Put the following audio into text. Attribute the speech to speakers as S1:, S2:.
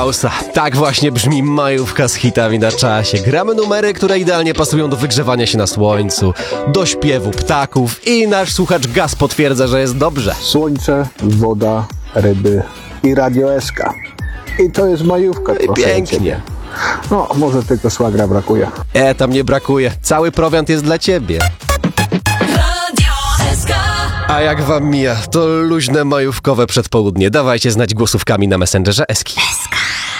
S1: House'a. Tak właśnie brzmi majówka z hitami na czasie. Gramy numery, które idealnie pasują do wygrzewania się na słońcu, do śpiewu ptaków i nasz słuchacz Gaz potwierdza, że jest dobrze.
S2: Słońce, woda, ryby i Radio SK. I to jest majówka.
S1: I pięknie.
S2: No, może tylko szlagra brakuje.
S1: Tam nie brakuje. Cały prowiant jest dla ciebie. A jak wam mija, to luźne majówkowe przedpołudnie. Dawajcie znać głosówkami na Messengerze Eski.